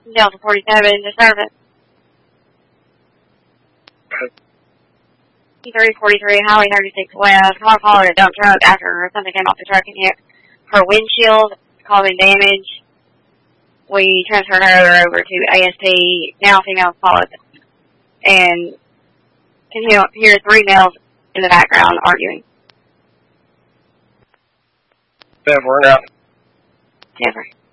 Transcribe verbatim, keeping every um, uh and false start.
Delta forty-seven to service. three forty-three, Highway thirty-six West. Car followed a dump truck after something came off the truck and hit her windshield, causing damage. We transferred her over to A S P, now female followed, and can hear, hear three males in the background arguing. Denver, now. Denver.